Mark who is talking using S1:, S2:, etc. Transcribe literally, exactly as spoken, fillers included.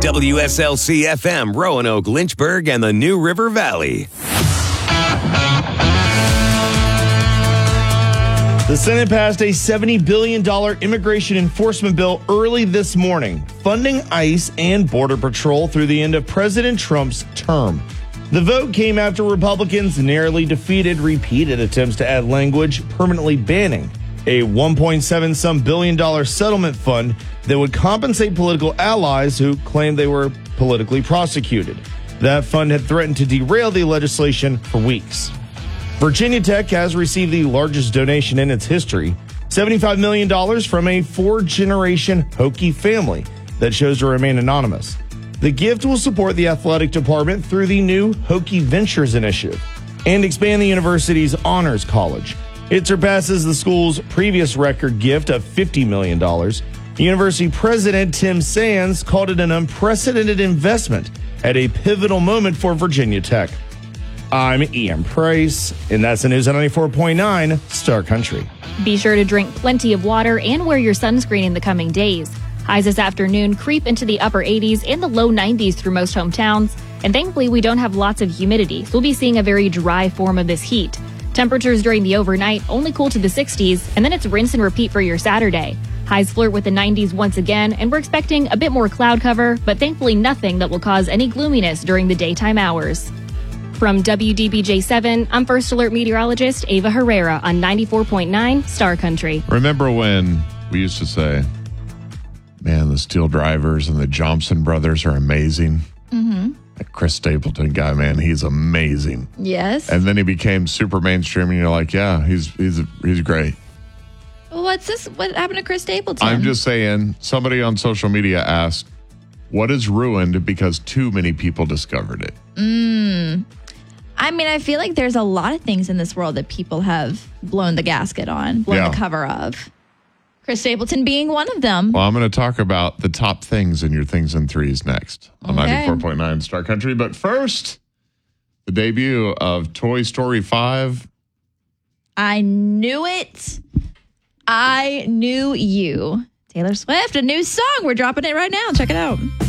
S1: W S L C F M, Roanoke, Lynchburg, and the New River Valley.
S2: The Senate passed a seventy billion dollars immigration enforcement bill early this morning, funding ICE and Border Patrol through the end of President Trump's term. The vote came after Republicans narrowly defeated repeated attempts to add language permanently banning a one point seven some billion dollar settlement fund that would compensate political allies who claimed they were politically prosecuted. That fund had threatened to derail the legislation for weeks. Virginia Tech has received the largest donation in its history, seventy-five million dollars from a four-generation Hokie family that chose to remain anonymous. The gift will support the athletic department through the new Hokie Ventures initiative and expand the university's honors college. It surpasses the school's previous record gift of fifty million dollars. University President Tim Sands called it an unprecedented investment at a pivotal moment for Virginia Tech. I'm Ian Price, and that's the news on ninety-four point nine Star Country.
S3: Be sure to drink plenty of water and wear your sunscreen in the coming days. Highs this afternoon creep into the upper eighties and the low nineties through most hometowns, and thankfully we don't have lots of humidity, so we'll be seeing a very dry form of this heat. Temperatures during the overnight only cool to the sixties, and then it's rinse and repeat for your Saturday. Highs flirt with the nineties once again, and we're expecting a bit more cloud cover, but thankfully nothing that will cause any gloominess during the daytime hours. From W D B J seven, I'm First Alert meteorologist Ava Herrera on ninety-four point nine Star Country.
S4: Remember when we used to say, man, the Steel Drivers and the Johnson brothers are amazing?
S5: Mm-hmm.
S4: That Chris Stapleton guy, man, he's amazing.
S5: Yes.
S4: And then he became super mainstream, and you're like, yeah, he's he's he's great.
S5: Well, what's this? What happened to Chris Stapleton?
S4: I'm just saying, somebody on social media asked, what is ruined because too many people discovered it?
S5: Mm. I mean, I feel like there's a lot of things in this world that people have blown the gasket on, blown
S4: Yeah.
S5: the cover of. Chris Stapleton being one of them.
S4: Well, I'm going to talk about the top things in your things and threes next on
S5: Okay.
S4: ninety-four point nine Star Country. But first, the debut of Toy Story five.
S5: I knew it. I knew you. Taylor Swift, a new song. We're dropping it right now. Check it out.